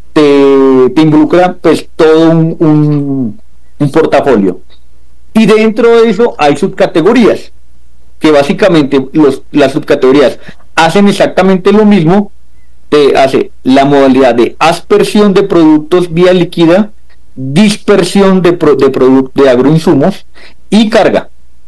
[SPEAKER 3] te, te involucra pues todo un, un, un portafolio. Y dentro de eso hay subcategorías, que básicamente los, las subcategorías hacen exactamente lo mismo. Te hace la modalidad de aspersión de productos vía líquida, dispersión de, pro, de, produ, de agroinsumos y carga.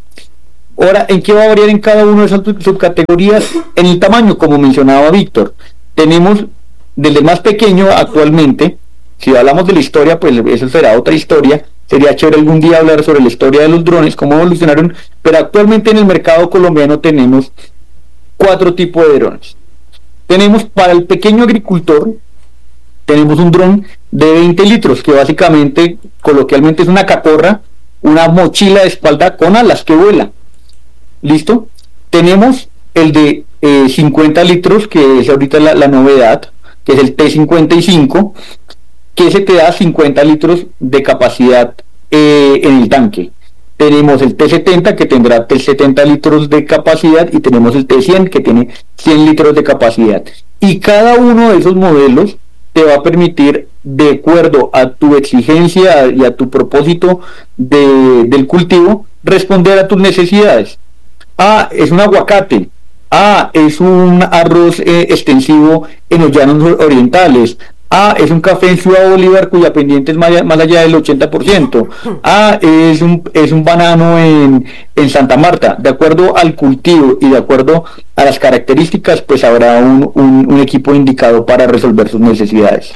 [SPEAKER 3] Ahora, ¿en qué va a variar en cada una de esas subcategorías? En el tamaño, como mencionaba Víctor. Tenemos desde el más pequeño actualmente. Si hablamos de la historia, pues eso será otra historia. Sería chévere algún día hablar sobre la historia de los drones, cómo evolucionaron, pero actualmente en el mercado colombiano tenemos cuatro tipos de drones. Tenemos para el pequeño agricultor, tenemos un dron de veinte litros, que básicamente, coloquialmente, es una catorra, una mochila de espalda con alas que vuela. ¿Listo? Tenemos el de eh, cincuenta litros, que es ahorita la, la novedad, que es el T cincuenta y cinco, que se te da cincuenta litros de capacidad eh, en el tanque. Tenemos el T setenta, que tendrá setenta litros de capacidad, y tenemos el T cien, que tiene cien litros de capacidad. Y cada uno de esos modelos te va a permitir, de acuerdo a tu exigencia y a tu propósito de, del cultivo, responder a tus necesidades. Ah, es un aguacate. Ah, es un arroz eh, extensivo en los llanos orientales. Ah, es un café en Ciudad Bolívar cuya pendiente es más, más allá del ochenta por ciento. Ah, es un, es un banano en, en Santa Marta. De acuerdo al cultivo y de acuerdo a las características, pues habrá un, un, un equipo indicado para resolver sus necesidades.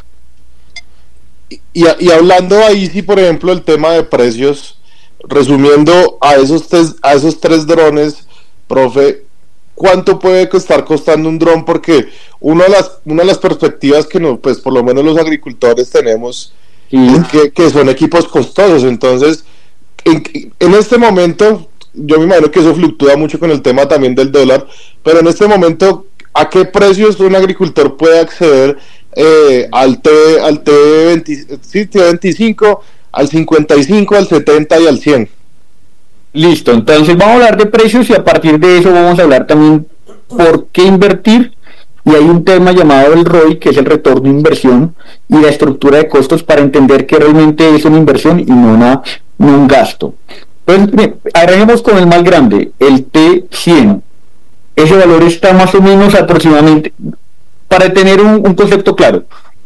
[SPEAKER 2] Y, y hablando ahí, sí, por ejemplo, el tema de precios, resumiendo a esos tres, a esos tres drones, profe, ¿cuánto puede estar costando un dron? Porque una de las una de las perspectivas que no, pues por lo menos los agricultores tenemos, sí, es que, que son equipos costosos. Entonces, en, en este momento, yo me imagino que eso fluctúa mucho con el tema también del dólar, pero en este momento, ¿a qué precios un agricultor puede acceder eh, al T al T veinte, sí, T veinticinco, al cincuenta y cinco, al setenta y al cien?
[SPEAKER 3] Listo, entonces vamos a hablar de precios, y a partir de eso vamos a hablar también por qué invertir. Y hay un tema llamado el R O I, que es el retorno de inversión, y la estructura de costos, para entender que realmente es una inversión y no, una, no un gasto. Entonces, agreguemos con el más grande, el T cien. Ese valor está más o menos aproximadamente, para tener un, un concepto claro,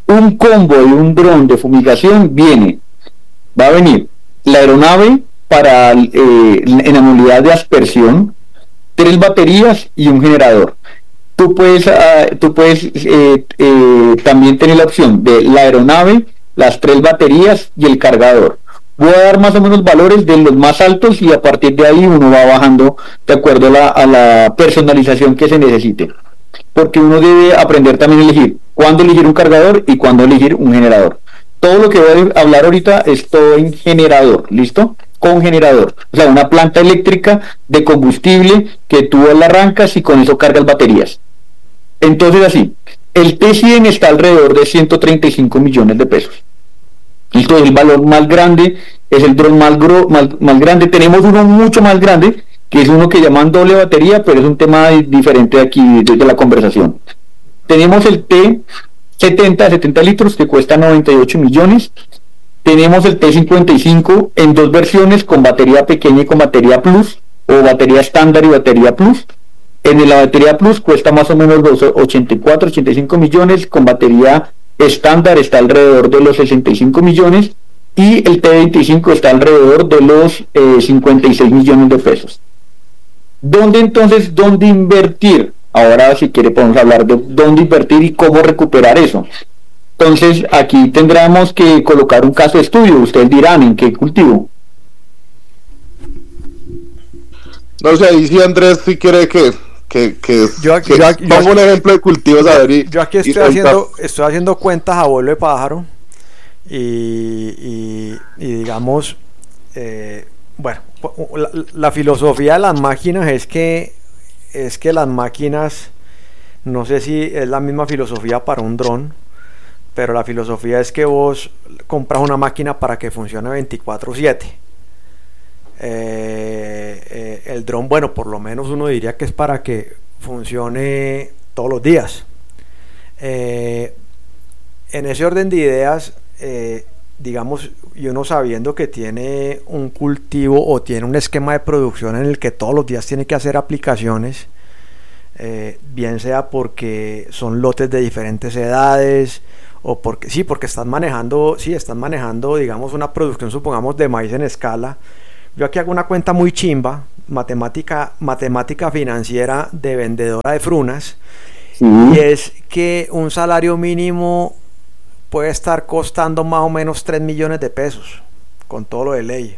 [SPEAKER 3] un combo de un dron de fumigación viene, va a venir la aeronave para eh, en la unidad de aspersión, tres baterías y un generador. Tú puedes, uh, tú puedes eh, eh, también tener la opción de la aeronave, las tres baterías y el cargador. Voy a dar más o menos valores de los más altos y a partir de ahí uno va bajando de acuerdo a la, a la personalización que se necesite. Porque uno debe aprender también a elegir cuándo elegir un cargador y cuándo elegir un generador. Todo lo que voy a hablar ahorita es todo en generador, ¿listo? Con generador, o sea, una planta eléctrica de combustible que tú la arrancas y con eso cargas baterías. Entonces así, el T cien está alrededor de ciento treinta y cinco millones de pesos. Esto es el valor más grande, es el dron más, gro, más, más grande. Tenemos uno mucho más grande, que es uno que llaman doble batería, pero es un tema diferente de aquí, de, de la conversación. Tenemos el T setenta, setenta litros, que cuesta noventa y ocho millones. Tenemos el T cincuenta y cinco en dos versiones, con batería pequeña y con batería plus, o batería estándar y batería plus. En la batería plus cuesta más o menos los ochenta y cuatro, ochenta y cinco millones, con batería estándar está alrededor de los sesenta y cinco millones, y el T veinticinco está alrededor de los eh, cincuenta y seis millones de pesos. ¿Dónde entonces, dónde invertir? Ahora, si quiere, podemos hablar de dónde invertir y cómo recuperar eso. Entonces, aquí tendremos que colocar un caso de estudio. Ustedes dirán, ¿en qué cultivo?
[SPEAKER 2] No sé, y si Andrés si quiere que, que, que,
[SPEAKER 1] yo aquí,
[SPEAKER 2] que
[SPEAKER 1] yo aquí,
[SPEAKER 2] ponga
[SPEAKER 1] yo aquí,
[SPEAKER 2] un ejemplo de cultivos, a ver, y,
[SPEAKER 1] yo aquí estoy haciendo, estoy haciendo cuentas a vuelo de pájaro y, y, y digamos, eh, bueno, la, la filosofía de las máquinas es que es que las máquinas, no sé si es la misma filosofía para un dron, pero la filosofía es que vos compras una máquina para que funcione veinticuatro siete. Eh, eh, el dron, bueno, por lo menos uno diría que es para que funcione todos los días. Eh, en ese orden de ideas, eh, digamos, y uno sabiendo que tiene un cultivo o tiene un esquema de producción en el que todos los días tiene que hacer aplicaciones, eh, bien sea porque son lotes de diferentes edades o porque sí, porque están manejando, sí, están manejando, digamos, una producción, supongamos, de maíz en escala. Yo aquí hago una cuenta muy chimba, matemática, matemática financiera de vendedora de frunas, sí. Y es que un salario mínimo puede estar costando más o menos tres millones de pesos, con todo lo de ley.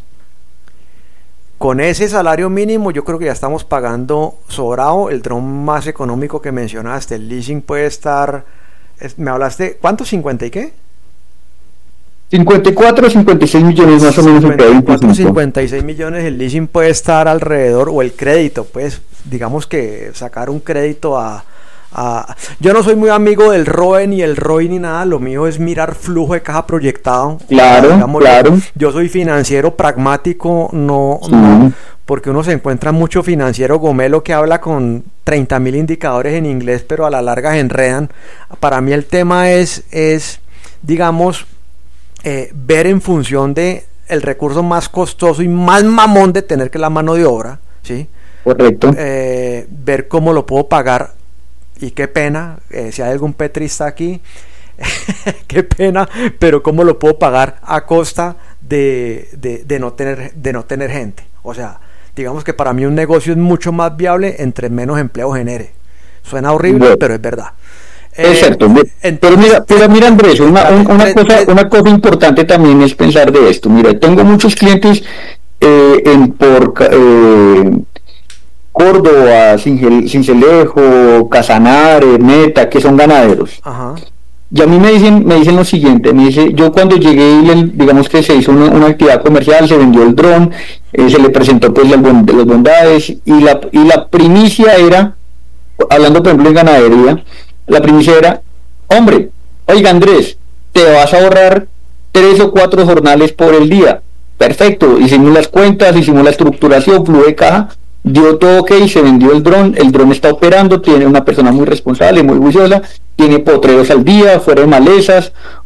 [SPEAKER 1] Con ese salario mínimo yo creo que ya estamos pagando sobrado el dron más económico que mencionaste. El leasing puede estar, me hablaste, ¿cuánto? ¿cincuenta y qué?
[SPEAKER 3] cincuenta y cuatro, cincuenta y seis millones más o menos.
[SPEAKER 1] cincuenta y cuatro, cincuenta y seis millones. El leasing puede estar alrededor, o el crédito, pues digamos que sacar un crédito a, a yo no soy muy amigo del R O E ni el R O I ni nada, lo mío es mirar flujo de caja proyectado.
[SPEAKER 3] Claro, digamos, claro.
[SPEAKER 1] Yo, yo soy financiero pragmático, no, sí. no porque uno se encuentra mucho financiero gomelo que habla con treinta mil indicadores en inglés, pero a la larga se enredan. Para mí el tema es, es digamos, Eh, ver en función de el recurso más costoso y más mamón de tener, que la mano de obra, ¿sí?
[SPEAKER 3] Correcto.
[SPEAKER 1] Eh, ver cómo lo puedo pagar, y qué pena, eh, si hay algún petrista aquí, qué pena, pero cómo lo puedo pagar a costa de, de, de, no tener, de no tener gente. O sea, digamos que para mí un negocio es mucho más viable entre menos empleo genere. Suena horrible, bueno, pero es verdad.
[SPEAKER 3] Es cierto, eh, pero mira, pero mira Andrés, una, una, cosa, una cosa importante también es pensar de esto. Mira, tengo muchos clientes eh, en por eh, Córdoba, Cincelejo, Casanare, Meta, que son ganaderos. Ajá. Y a mí me dicen, me dicen lo siguiente, me dice, yo cuando llegué, digamos que se hizo una, una actividad comercial, se vendió el dron, eh, se le presentó pues las, las bondades, y la, y la primicia era, hablando por ejemplo en ganadería, la primicia era, hombre, oiga Andrés, te vas a ahorrar tres o cuatro jornales por el día. Perfecto, hicimos las cuentas, hicimos la estructuración, flujo de caja, dio todo ok, se vendió el dron, el dron está operando, tiene una persona muy responsable, muy juiciosa, tiene potreros al día, fuera de malezas,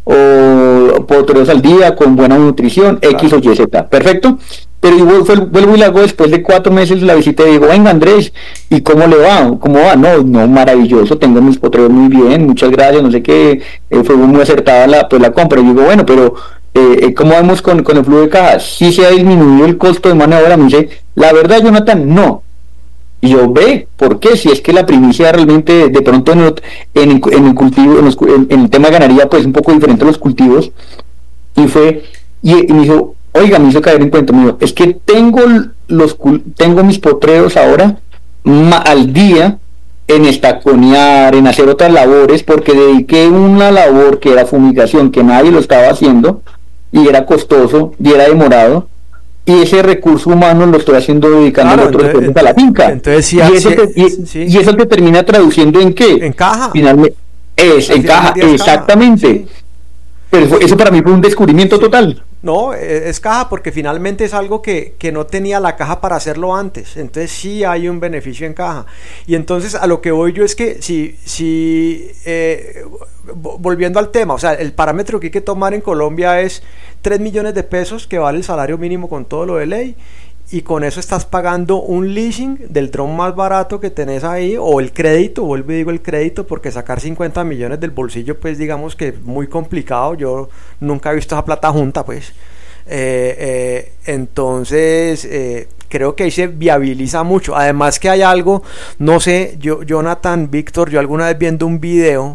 [SPEAKER 3] o potreros al día con buena nutrición, claro. X o Y, Z, perfecto. Pero yo vuelvo y le hago después de cuatro meses la visita y digo, venga Andrés, ¿y cómo le va? ¿Cómo va? No, no, maravilloso, tengo mis potreros muy bien, muchas gracias, no sé qué, eh, fue muy acertada la, pues, la compra. Y digo, bueno, pero eh, ¿cómo vamos con, con el flujo de caja? ¿Sí se ha disminuido el costo de maniobra? Me dice, la verdad, Jonathan, no. Y yo, ve, ¿por qué? Si es que la primicia realmente, de pronto en el, en el, en el cultivo, en, los, en, en el tema de ganadería, pues un poco diferente a los cultivos, y fue, y, y me dijo, oiga, me hizo caer en cuenta, me dijo, es que tengo los tengo mis potreros ahora ma, al día en estaconear, en hacer otras labores, porque dediqué una labor que era fumigación, que nadie lo estaba haciendo, y era costoso, y era demorado, y ese recurso humano lo estoy haciendo dedicando claro, otros recursos a la finca.
[SPEAKER 1] Entonces, sí,
[SPEAKER 3] y, eso
[SPEAKER 1] sí,
[SPEAKER 3] te, y,
[SPEAKER 1] sí.
[SPEAKER 3] y eso te termina traduciendo en qué?
[SPEAKER 1] En caja.
[SPEAKER 3] Finalmente, es, en caja, exactamente. Caja. Sí. Pero eso para mí fue un descubrimiento sí. total.
[SPEAKER 1] No, es caja porque finalmente es algo que, que no tenía la caja para hacerlo antes. Entonces sí hay un beneficio en caja. Y entonces a lo que voy yo es que si, si eh, volviendo al tema, o sea, el parámetro que hay que tomar en Colombia es tres millones de pesos que vale el salario mínimo con todo lo de ley. Y con eso estás pagando un leasing del dron más barato que tenés ahí, o el crédito, vuelvo y digo el crédito, porque sacar cincuenta millones del bolsillo, pues digamos que es muy complicado. Yo nunca he visto esa plata junta, pues. Eh, eh, entonces, eh, creo que ahí se viabiliza mucho. Además que hay algo, no sé, yo, Jonathan, Víctor, yo alguna vez viendo un video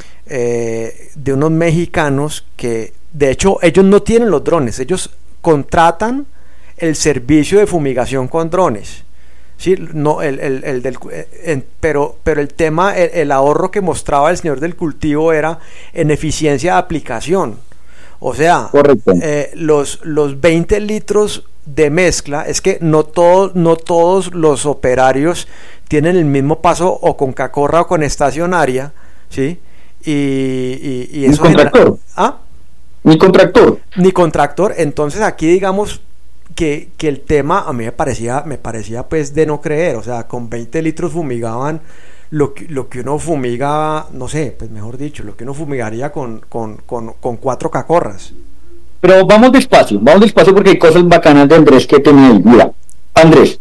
[SPEAKER 1] eh, de unos mexicanos que, de hecho, ellos no tienen los drones, ellos contratan el servicio de fumigación con drones, ¿sí? No, el, el, el del, en, pero, pero el tema, el, el ahorro que mostraba el señor del cultivo era en eficiencia de aplicación. O sea, eh, los, los veinte litros de mezcla, es que no, todo, no todos los operarios tienen el mismo paso o con cacorra o con estacionaria, ¿sí? Y, y, y eso
[SPEAKER 3] ¿Ni contractor?
[SPEAKER 1] Genera, ¿ah?
[SPEAKER 3] Ni contractor.
[SPEAKER 1] Ni contractor. Entonces aquí digamos que, que el tema a mí me parecía, me parecía pues de no creer. O sea, con veinte litros fumigaban lo que, lo que uno fumiga, no sé, pues mejor dicho, lo que uno fumigaría con, con, con, con cuatro cacorras.
[SPEAKER 3] Pero vamos despacio, vamos despacio porque hay cosas bacanas de Andrés que tenía ahí. Mira, Andrés,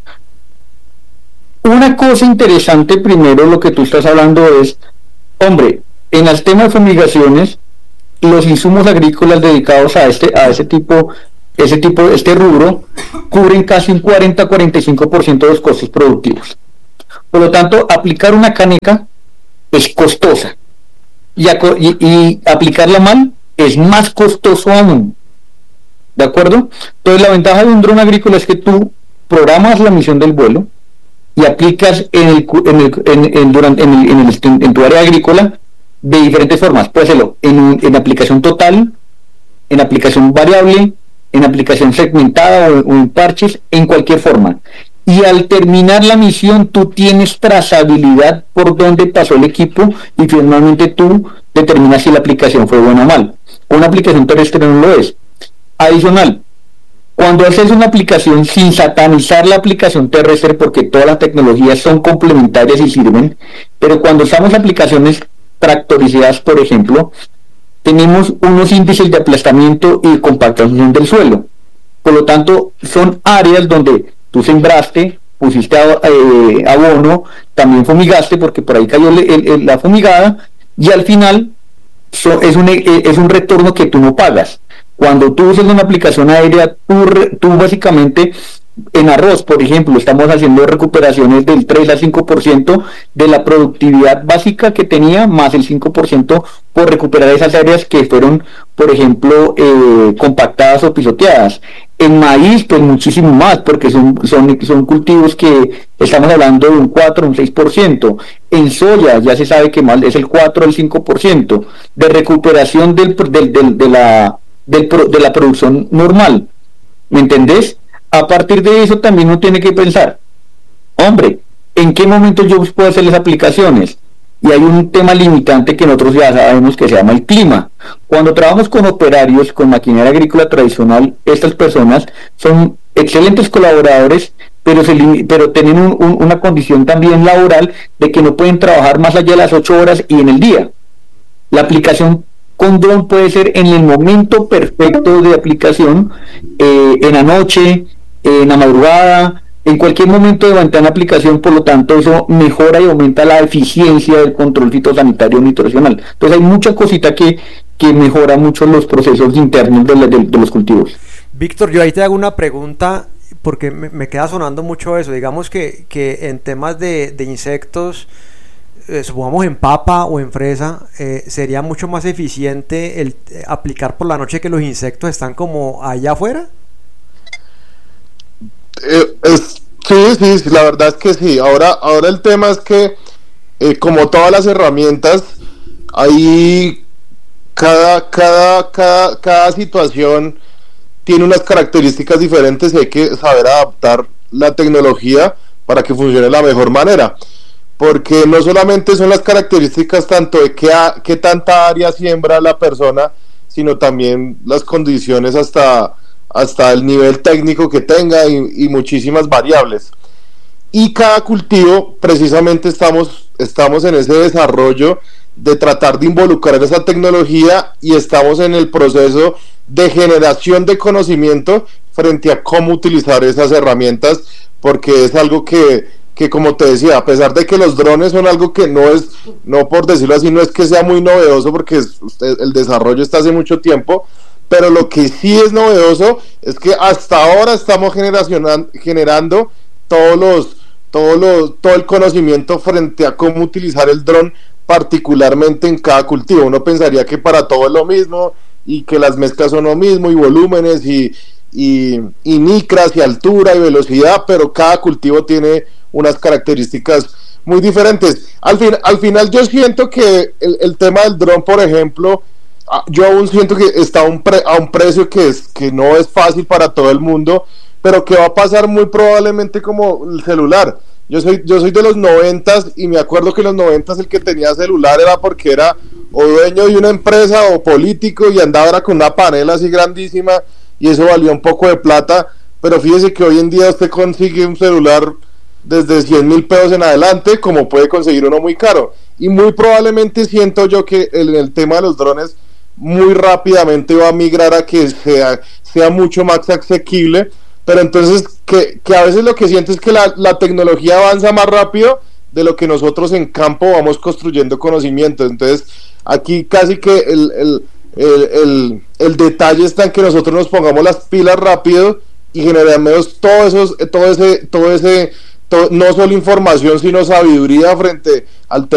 [SPEAKER 3] una cosa interesante primero, lo que tú estás hablando es, hombre, en el tema de fumigaciones, los insumos agrícolas dedicados a este, a ese tipo, ese tipo, este rubro, cubren casi un cuarenta a cuarenta y cinco por ciento de los costos productivos. Por lo tanto, aplicar una caneca es costosa y, y, y aplicarla mal es más costoso aún. ¿De acuerdo? Entonces, la ventaja de un dron agrícola es que tú programas la misión del vuelo y aplicas en, el, en, el, en, en, durante, en, el, en, el, en tu área agrícola de diferentes formas. Puedes hacerlo en, en aplicación total, en aplicación variable, en aplicación segmentada o, o en parches, en cualquier forma. Y al terminar la misión tú tienes trazabilidad por dónde pasó el equipo y finalmente tú determinas si la aplicación fue buena o mal. Una aplicación terrestre no lo es. Adicional, cuando haces una aplicación sin satanizar la aplicación terrestre, porque todas las tecnologías son complementarias y sirven, pero cuando usamos aplicaciones tractorizadas, por ejemplo, tenemos unos índices de aplastamiento y compactación del suelo. Por lo tanto, son áreas donde tú sembraste, pusiste eh, abono, también fumigaste, porque por ahí cayó el, el, el, la fumigada, y al final so, es, un, es un retorno que tú no pagas. Cuando tú usas una aplicación aérea, tú, tú básicamente, en arroz, por ejemplo, estamos haciendo recuperaciones del tres a cinco por ciento de la productividad básica que tenía, más el cinco por ciento por recuperar esas áreas que fueron, por ejemplo, eh, compactadas o pisoteadas. En maíz, pues muchísimo más, porque son, son, son cultivos que estamos hablando de un cuatro, un seis por ciento. En soya ya se sabe que más es el cuatro, el cinco por ciento de recuperación del, del, del, de, la, del, de la producción normal. ¿Me entendés? A partir de eso también uno tiene que pensar, hombre, ¿en qué momento yo puedo hacer las aplicaciones? Y hay un tema limitante que nosotros ya sabemos que se llama el clima. Cuando trabajamos con operarios, con maquinaria agrícola tradicional, estas personas son excelentes colaboradores, pero, se, pero tienen un, un, una condición también laboral de que no pueden trabajar más allá de las ocho horas y en el día. La aplicación con dron puede ser en el momento perfecto de aplicación, eh, en la noche, en la madrugada, en cualquier momento de ventana de aplicación. Por lo tanto, eso mejora y aumenta la eficiencia del control fitosanitario nutricional. Entonces hay mucha cosita que, que mejora mucho los procesos internos de, la, de, de los cultivos.
[SPEAKER 1] Víctor, yo ahí te hago una pregunta porque me, me queda sonando mucho eso. Digamos que, que en temas de, de insectos, eh, supongamos en papa o en fresa, eh, sería mucho más eficiente el eh, aplicar por la noche que los insectos están como allá afuera.
[SPEAKER 2] Eh, es, sí, sí, sí, la verdad es que sí. Ahora, ahora el tema es que, eh, como todas las herramientas, hay cada, cada, cada, cada situación tiene unas características diferentes y hay que saber adaptar la tecnología para que funcione de la mejor manera, porque no solamente son las características tanto de qué, a, qué tanta área siembra la persona, sino también las condiciones hasta, hasta el nivel técnico que tenga y, y muchísimas variables. Y cada cultivo, precisamente estamos, estamos en ese desarrollo de tratar de involucrar esa tecnología y estamos en el proceso de generación de conocimiento frente a cómo utilizar esas herramientas, porque es algo que, que como te decía, a pesar de que los drones son algo que no es, no por decirlo así, no es que sea muy novedoso, porque es, el desarrollo está hace mucho tiempo, pero lo que sí es novedoso es que hasta ahora estamos generando todos los, todos los, todo el conocimiento frente a cómo utilizar el dron, particularmente en cada cultivo. Uno pensaría que para todo es lo mismo y que las mezclas son lo mismo y volúmenes y, y, y micras y altura y velocidad, pero cada cultivo tiene unas características muy diferentes. Al, fin, al final yo siento que el, el tema del dron, por ejemplo, yo aún siento que está a un, pre, a un precio que, es, que no es fácil para todo el mundo, pero que va a pasar muy probablemente como el celular. Yo soy, yo soy de los noventas y me acuerdo que en los noventas el que tenía celular era porque era o dueño de una empresa o político y andaba era con una panela así grandísima y eso valía un poco de plata, pero fíjese que hoy en día usted consigue un celular desde cien mil pesos en adelante, como puede conseguir uno muy caro, y muy probablemente siento yo que el, el tema de los drones muy rápidamente va a migrar a que sea, sea mucho más asequible. Pero entonces que, que a veces lo que siento es que la, la tecnología avanza más rápido de lo que nosotros en campo vamos construyendo conocimiento. Entonces aquí casi que el, el, el, el, el detalle está en que nosotros nos pongamos las pilas rápido y generemos todo, esos, todo ese, todo ese todo, no solo información sino sabiduría frente al